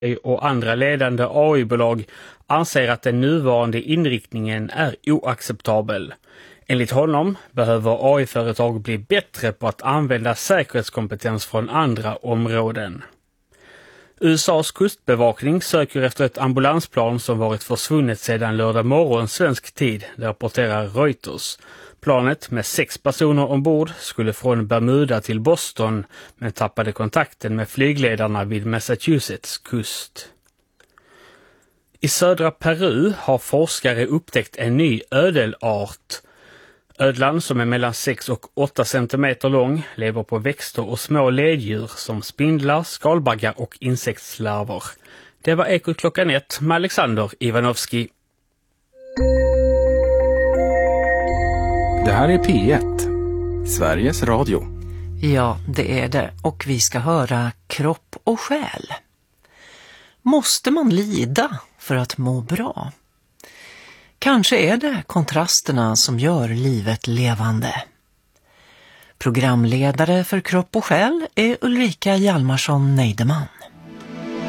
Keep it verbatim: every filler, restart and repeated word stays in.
och andra ledande A I-bolag anser att den nuvarande inriktningen är oacceptabel. Enligt honom behöver A I-företag bli bättre på att använda säkerhetskompetens från andra områden. U S A:s kustbevakning söker efter ett ambulansplan som varit försvunnet sedan lördag morgon svensk tid, det rapporterar Reuters. Planet med sex personer ombord skulle från Bermuda till Boston men tappade kontakten med flygledarna vid Massachusetts kust. I södra Peru har forskare upptäckt en ny ödelart. Ödlan, som är mellan sex och åtta centimeter lång, lever på växter och små leddjur som spindlar, skalbaggar och insektslarver. Det var Ekot klockan ett med Alexander Ivanovski. Det här är P ett, Sveriges Radio. Ja, det är det. Och vi ska höra kropp och själ. Måste man lida för att må bra? Kanske är det kontrasterna som gör livet levande. Programledare för kropp och själ är Ulrika Hjalmarsson Neideman.